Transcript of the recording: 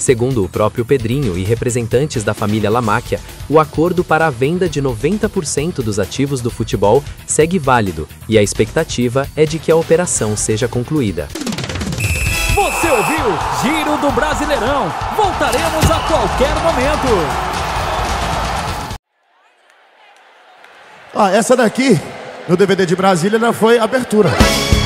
Segundo o próprio Pedrinho e representantes da família Lamáquia, o acordo para a venda de 90% dos ativos do futebol segue válido e a expectativa é de que a operação seja concluída. Você ouviu Giro do Brasileirão. Voltaremos a qualquer momento. Essa daqui, no DVD de Brasília, ela foi abertura.